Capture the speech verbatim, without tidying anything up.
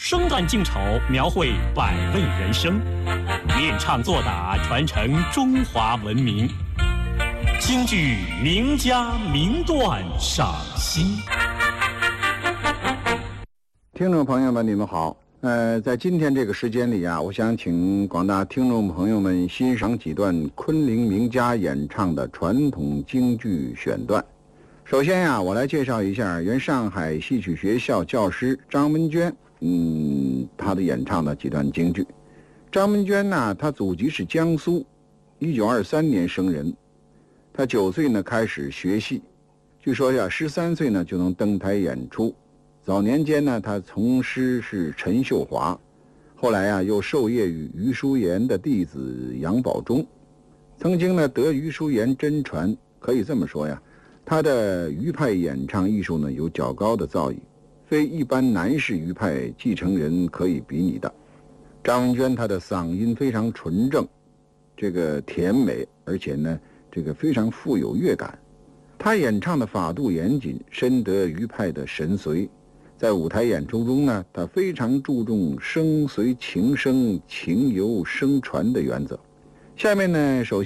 生旦净丑，描绘百味人生，练唱作打，传承中华文明。京剧名家名段赏析。 听众朋友们，你们好。呃，在今天这个时间里啊，我想请广大听众朋友们欣赏几段昆凌名家演唱的传统京剧选段。首先呀、啊，我来介绍一下原上海戏曲学校教师张文娟，嗯，她的演唱的几段京剧。张文娟呢，她祖籍是江苏，一九二三年生人。她九岁呢开始学戏，据说呀，十三岁呢就能登台演出。早年间呢，他从师是陈秀华，后来啊又授业于余叔岩的弟子杨宝忠，曾经呢得余叔岩真传。可以这么说呀，他的余派演唱艺术呢有较高的造诣，非一般男士余派继承人可以比拟的。张文娟她的嗓音非常纯正，这个甜美，而且呢这个非常富有乐感。她演唱的法度严谨，深得余派的神髓。在舞台演出中呢，他非常注重声随情声、情由声传的原则。下面呢，首先